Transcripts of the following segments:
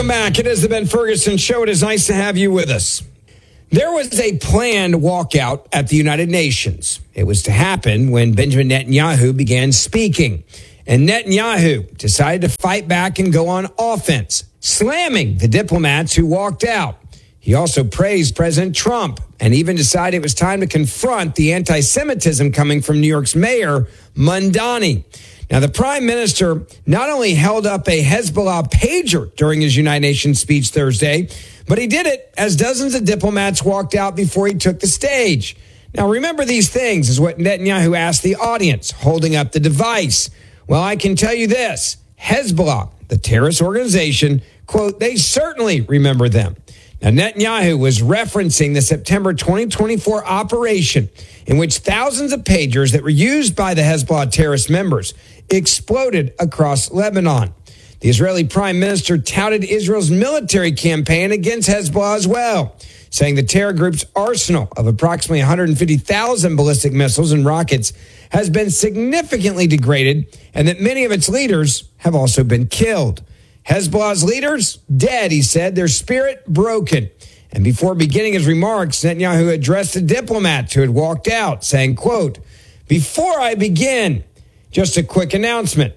Welcome back. It is the Ben Ferguson Show. It is nice to have you with us. There was a planned walkout at the United Nations. It was to happen when Benjamin Netanyahu began speaking. And Netanyahu decided to fight back and go on offense, slamming the diplomats who walked out. He also praised President Trump and even decided it was time to confront the anti-Semitism coming from New York's mayor, Mamdani. Now, the prime minister not only held up a Hezbollah pager during his United Nations speech Thursday, but he did it as dozens of diplomats walked out before he took the stage. Now, remember these things is what Netanyahu asked the audience, holding up the device. Well, I can tell you this, Hezbollah, the terrorist organization, quote, they certainly remember them. Now, Netanyahu was referencing the September 2024 operation in which thousands of pagers that were used by the Hezbollah terrorist members exploded across Lebanon. The Israeli prime minister touted Israel's military campaign against Hezbollah as well, saying the terror group's arsenal of approximately 150,000 ballistic missiles and rockets has been significantly degraded and that many of its leaders have also been killed. Hezbollah's leaders, dead, he said, their spirit broken. And before beginning his remarks, Netanyahu addressed the diplomats who had walked out, saying, quote, before I begin, just a quick announcement.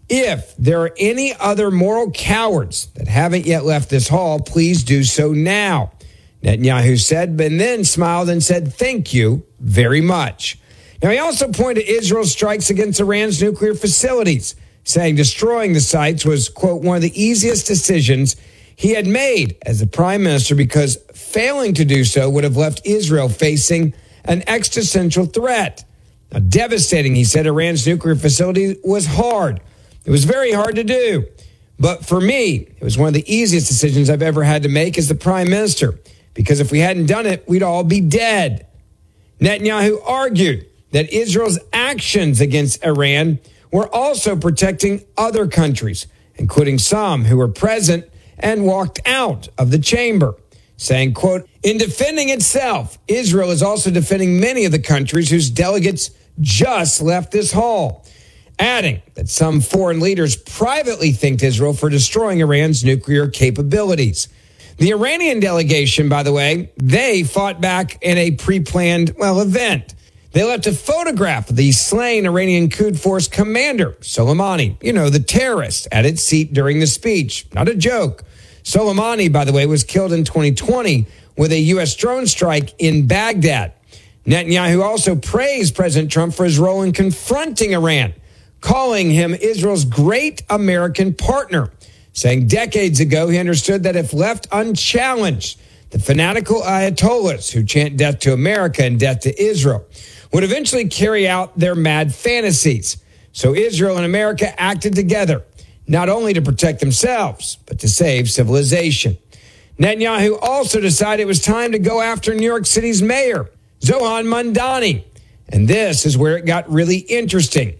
If there are any other moral cowards that haven't yet left this hall, please do so now. Netanyahu said, but then smiled and said, thank you very much. Now, he also pointed to Israel's strikes against Iran's nuclear facilities, saying destroying the sites was, quote, one of the easiest decisions he had made as the prime minister because failing to do so would have left Israel facing an existential threat. Now, devastating, he said, Iran's nuclear facility was hard. It was very hard to do. But for me, it was one of the easiest decisions I've ever had to make as the prime minister, because if we hadn't done it, we'd all be dead. Netanyahu argued that Israel's actions against Iran were also protecting other countries, including some who were present and walked out of the chamber, saying, quote, in defending itself, Israel is also defending many of the countries whose delegates just left this hall, adding that some foreign leaders privately thanked Israel for destroying Iran's nuclear capabilities. The Iranian delegation, by the way, they fought back in a pre-planned, event. They left a photograph of the slain Iranian Quds Force commander, Soleimani, the terrorist, at its seat during the speech. Not a joke. Soleimani, by the way, was killed in 2020 with a U.S. drone strike in Baghdad. Netanyahu also praised President Trump for his role in confronting Iran, calling him Israel's great American partner, saying decades ago he understood that if left unchallenged, the fanatical Ayatollahs who chant death to America and death to Israel would eventually carry out their mad fantasies. So Israel and America acted together, not only to protect themselves, but to save civilization. Netanyahu also decided it was time to go after New York City's mayor, Zohran Mamdani. And this is where it got really interesting.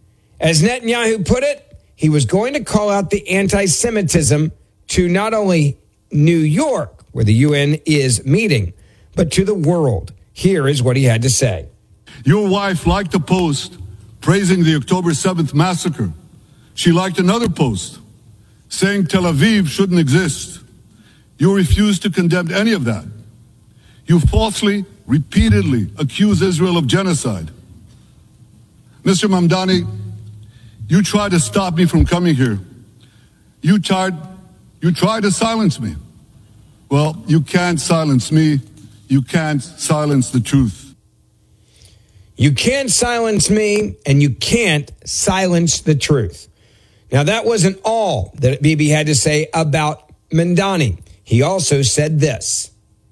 As Netanyahu put it, he was going to call out the anti-Semitism to not only New York, where the UN is meeting, but to the world. Here is what he had to say. Your wife liked a post praising the October 7th massacre. She liked another post saying Tel Aviv shouldn't exist. You refused to condemn any of that. You falsely, repeatedly accuse Israel of genocide. Mr. Mamdani, you tried to stop me from coming here. You tried to silence me. Well, you can't silence me. You can't silence the truth. You can't silence me, and you can't silence the truth. Now, that wasn't all that Bibi had to say about Mamdani. He also said this.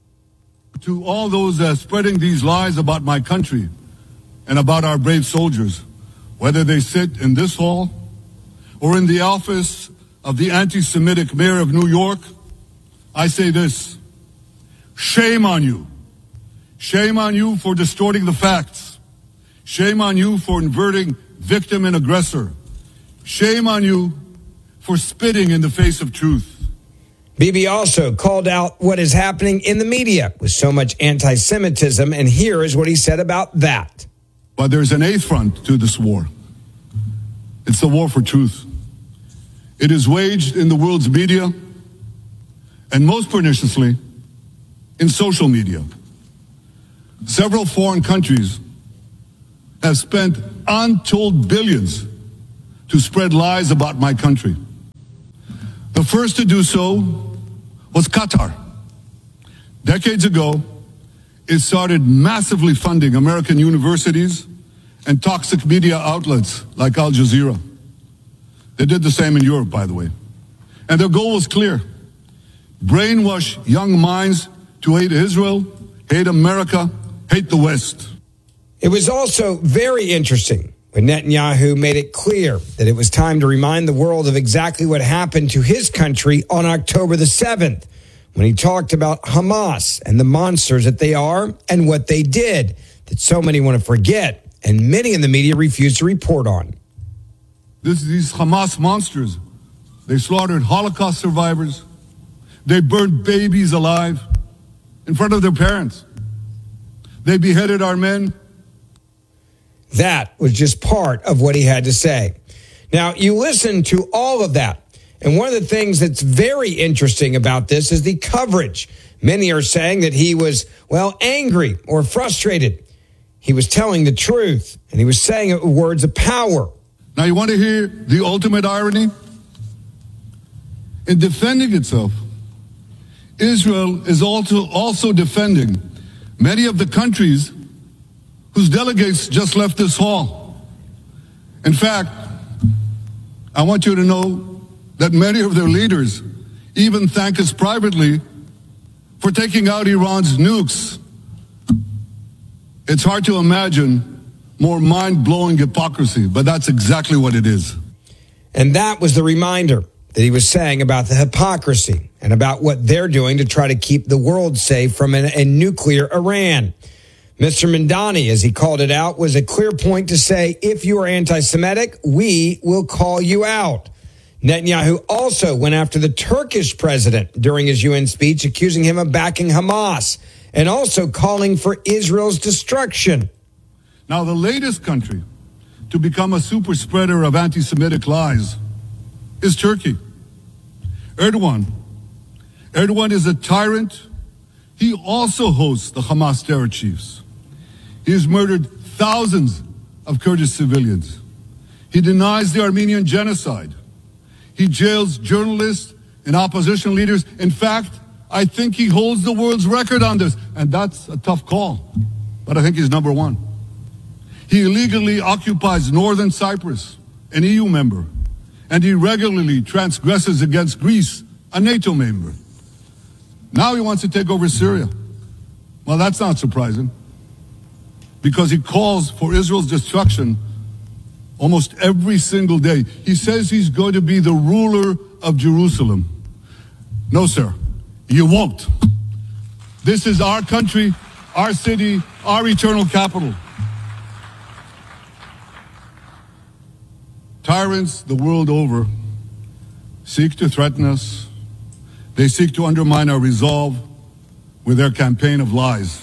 To all those spreading these lies about my country and about our brave soldiers, whether they sit in this hall or in the office of the anti-Semitic mayor of New York, I say this. Shame on you. Shame on you for distorting the facts. Shame on you for inverting victim and aggressor. Shame on you for spitting in the face of truth. Bibi also called out what is happening in the media with so much anti-Semitism, and here is what he said about that. But there's an eighth front to this war. It's the war for truth. It is waged in the world's media, and most perniciously, in social media. Several foreign countries have spent untold billions to spread lies about my country. The first to do so was Qatar. Decades ago, it started massively funding American universities and toxic media outlets like Al Jazeera. They did the same in Europe, by the way. And their goal was clear: brainwash young minds to hate Israel, hate America, hate the West. It was also very interesting when Netanyahu made it clear that it was time to remind the world of exactly what happened to his country on October the 7th, when he talked about Hamas and the monsters that they are and what they did that so many want to forget and many in the media refuse to report on. These Hamas monsters, they slaughtered Holocaust survivors. They burned babies alive in front of their parents. They beheaded our men. That was just part of what he had to say. Now, you listen to all of that, and one of the things that's very interesting about this is the coverage. Many are saying that he was, angry or frustrated. He was telling the truth, and he was saying it with words of power. Now, you want to hear the ultimate irony? In defending itself, Israel is also defending many of the countries whose delegates just left this hall. In fact, I want you to know that many of their leaders even thank us privately for taking out Iran's nukes. It's hard to imagine more mind-blowing hypocrisy, but that's exactly what it is. And that was the reminder that he was saying about the hypocrisy and about what they're doing to try to keep the world safe from a nuclear Iran. Mr. Mamdani, as he called it out, was a clear point to say, if you are anti-Semitic, we will call you out. Netanyahu also went after the Turkish president during his UN speech, accusing him of backing Hamas and also calling for Israel's destruction. Now, the latest country to become a super spreader of anti-Semitic lies is Turkey. Erdogan is a tyrant. He also hosts the Hamas terror chiefs. He has murdered thousands of Kurdish civilians. He denies the Armenian genocide. He jails journalists and opposition leaders. In fact, I think he holds the world's record on this, and that's a tough call, but I think he's number one. He illegally occupies northern Cyprus, an EU member, and he regularly transgresses against Greece, a NATO member. Now he wants to take over Syria. Well, that's not surprising, because he calls for Israel's destruction almost every single day. He says he's going to be the ruler of Jerusalem. No, sir, you won't. This is our country, our city, our eternal capital. Tyrants the world over seek to threaten us. They seek to undermine our resolve with their campaign of lies.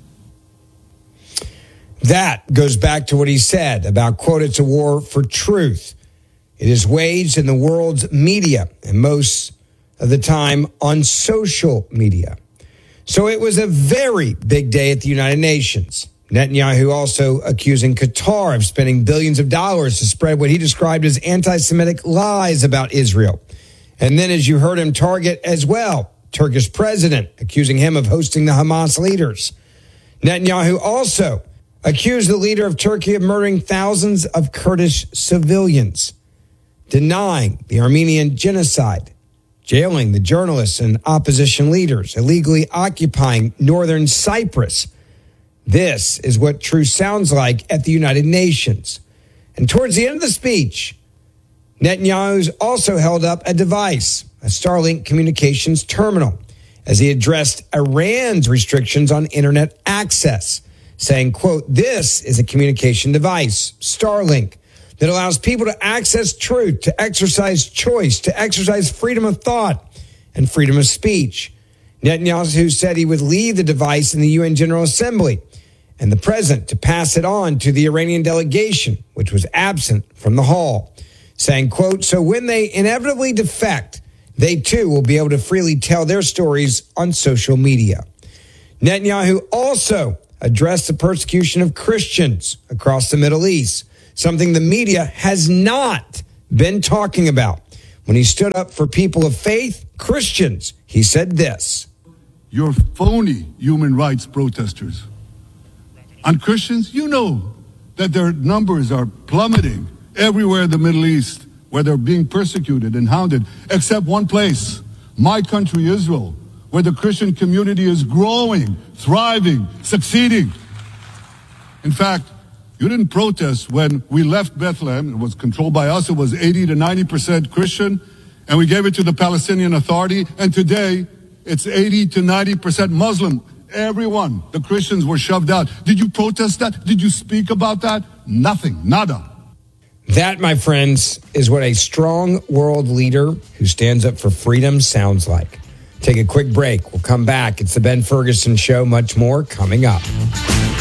That goes back to what he said about, quote, it's a war for truth. It is waged in the world's media and most of the time on social media. So it was a very big day at the United Nations. Netanyahu also accusing Qatar of spending billions of dollars to spread what he described as anti-Semitic lies about Israel. And then, as you heard him target as well, Turkish president, accusing him of hosting the Hamas leaders. Netanyahu also accused the leader of Turkey of murdering thousands of Kurdish civilians, denying the Armenian genocide, jailing the journalists and opposition leaders, illegally occupying northern Cyprus. This is what truth sounds like at the United Nations. And towards the end of the speech, Netanyahu's also held up a device, a Starlink communications terminal, as he addressed Iran's restrictions on internet access, saying, quote, this is a communication device, Starlink, that allows people to access truth, to exercise choice, to exercise freedom of thought and freedom of speech. Netanyahu said he would leave the device in the UN General Assembly and the president to pass it on to the Iranian delegation, which was absent from the hall, saying, quote, so when they inevitably defect, They too will be able to freely tell their stories on social media. Netanyahu also addressed the persecution of Christians across the Middle East, something the media has not been talking about. When he stood up for people of faith, Christians, he said this: "You're phony human rights protesters. On Christians, you know that their numbers are plummeting everywhere in the Middle East, where they're being persecuted and hounded, except one place, my country, Israel, where the Christian community is growing, thriving, succeeding. In fact, you didn't protest when we left Bethlehem. It was controlled by us. It was 80 to 90% Christian, and we gave it to the Palestinian Authority, and today it's 80 to 90% Muslim. Everyone, the Christians were shoved out. Did you protest that? Did you speak about that? Nothing, nada." That, my friends, is what a strong world leader who stands up for freedom sounds like. Take a quick break. We'll come back. It's the Ben Ferguson Show. Much more coming up.